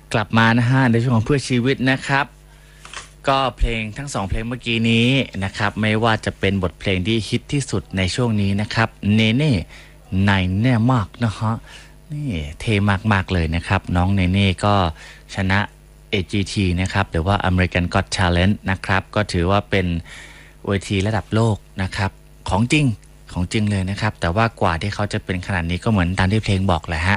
กลับมานะฮะในช่วงของเพื่อชีวิตนะครับก็เพลงทั้งสองเพลงเมื่อกี้นี้นะครับไม่ว่าจะเป็นบทเพลงที่ฮิตที่สุดในช่วงนี้นะครับเนเน่ในแน่มากนะฮะนี่เท่มากๆเลยนะครับน้องเนเน่ก็ชนะ AGT นะครับหรือว่า American Got Talent นะครับก็ถือว่าเป็นเวทีระดับโลกนะครับของจริงเลยนะครับแต่ว่ากว่าที่เขาจะเป็นขนาดนี้ก็เหมือนตามที่เพลงบอกแหละฮะ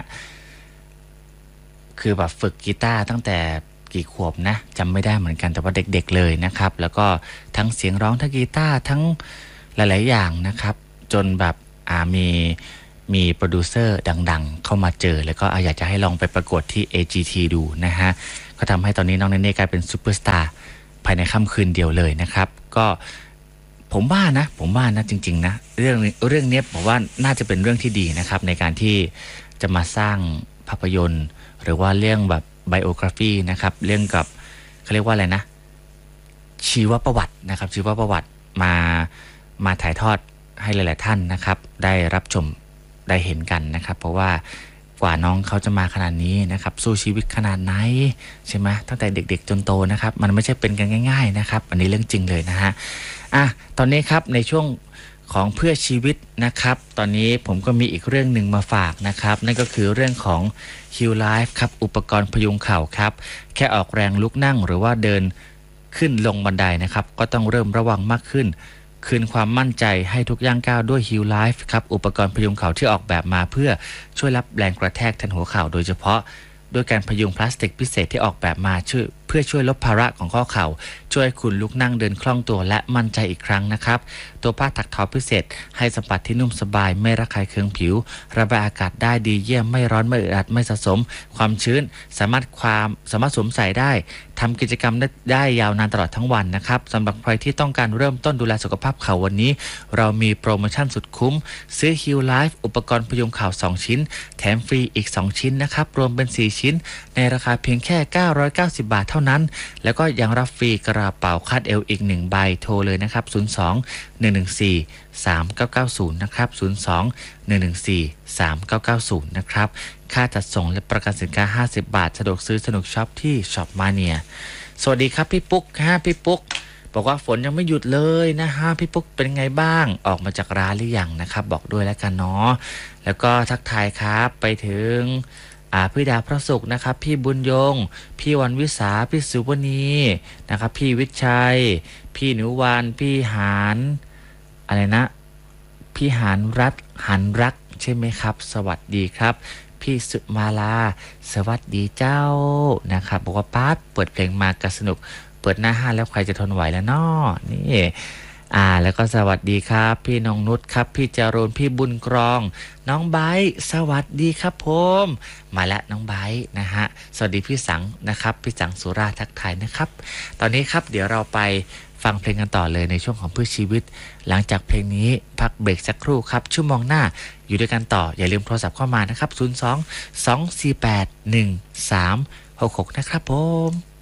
คือแบบฝึกกีตาร์ตั้งแต่กี่ขวบนะจำไม่ได้เหมือนกันแต่ว่าเด็กๆเลยนะครับแล้วก็ทั้งเสียงร้องทั้งกีตาร์ทั้งหลายๆอย่างนะครับจนแบบมีโปรดิวเซอร์ดังๆเข้ามาเจอแล้วก็อยากจะให้ลองไปประกวดที่ AGT ดูนะฮะก็ทำให้ตอนนี้น้องเนเน่กลายเป็นซูเปอร์สตาร์ภายในค่ำคืนเดียวเลยนะครับก็ผมว่านะจริงๆนะเรื่องนี้ผมว่าน่าจะเป็นเรื่องที่ดีนะครับในการที่จะมาสร้างภาพยนตร์หรือว่าเรื่องแบบไบโอกราฟีนะครับเรื่องกับเขาเรียกว่าอะไรนะชีวประวัตินะครับชีวประวัติมาถ่ายทอดให้หลายๆท่านนะครับได้รับชมได้เห็นกันนะครับเพราะว่ากว่าน้องเขาจะมาขนาดนี้นะครับสู้ชีวิตขนาดไหนใช่ไหมตั้งแต่เด็กๆจนโตนะครับมันไม่ใช่เป็นกันง่ายๆนะครับอันนี้เรื่องจริงเลยนะฮะตอนนี้ครับในช่วงของเพื่อชีวิตนะครับตอนนี้ผมก็มีอีกเรื่องหนึ่งมาฝากนะครับนั่นก็คือเรื่องของ Heal Life ครับอุปกรณ์พยุงเข่าครับแค่ออกแรงลุกนั่งหรือว่าเดินขึ้นลงบันไดนะครับก็ต้องเริ่มระวังมากขึ้นคืนความมั่นใจให้ทุกย่างก้าวด้วย Heal Life ครับอุปกรณ์พยุงเข่าที่ออกแบบมาเพื่อช่วยรับแรงกระแทกแทนหัวเข่าโดยเฉพาะด้วยการพยุงพลาสติกพิเศษที่ออกแบบมาเพื่อช่วยลดภาระของข้อเข่าช่วยคุณลุกนั่งเดินคล่องตัวและมั่นใจอีกครั้งนะครับตัวผ้าถักทอพิเศษให้สัมผัสที่นุ่มสบายไม่ระคายเคืองผิวระบายอากาศได้ดีเยี่ยมไม่ร้อนไม่อึดอัดไม่สะสมความชื้นสามารถสวมใส่ได้ทำกิจกรรมได้ยาวนานตลอดทั้งวันนะครับสำหรับใครที่ต้องการเริ่มต้นดูแลสุขภาพเข่าวันนี้เรามีโปรโมชั่นสุดคุ้มซื้อ Heal Life อุปกรณ์พยุงเข่า2ชิ้นแถมฟรีอีก2ชิ้นนะครับรวมเป็น4ชิ้นในราคาเพียงแค่990 บาทเท่านั้นแล้วก็ยังรับฟรีกระเป๋าคาดเอวอีก1ใบโทรเลยนะครับ02-114-3990นะครับ02-114-3990นะครับค่าจัดส่งและประกันสินค้า50 บาทสะดวกซื้อสนุกช็อปที่ช็อปมาเนียสวัสดีครับพี่ปุ๊กพี่ปุ๊กบอกว่าฝนยังไม่หยุดเลยนะฮะพี่ปุ๊กเป็นไงบ้างออกมาจากร้านหรือยังนะครับบอกด้วยแล้วกันเนาะแล้วก็ทักทายครับไปถึงพี่ดาพระศุกร์นะครับพี่บุญยงพี่วันวิสาพี่สุวณีนะครับพี่วิชัยพี่หนูวันพี่หานอะไรนะพี่หานรักใช่ไหมครับสวัสดีครับพี่สุมาลาสวัสดีเจ้านะครับบอกว่าป๊าดเปิดเพลงมากระสนุกเปิดหน้าห้านแล้วใครจะทนไหวแล้วน้อนี่แล้วก็สวัสดีครับพี่น้องนุชครับพี่จารุณพี่บุญกรองน้องไบร์สวัสดีครับผมมาแล้วน้องไบร์นะฮะสวัสดีพี่สังนะครับพี่สังสุราทักทายนะครับตอนนี้ครับเดี๋ยวเราไปฟังเพลงกันต่อเลยในช่วงของเพื่อชีวิตหลังจากเพลงนี้พักเบรกสักครู่ครับชั่วโมงหน้าอยู่ด้วยกันต่ออย่าลืมโทรศัพท์เข้ามานะครับ02-248-1366นะครับผม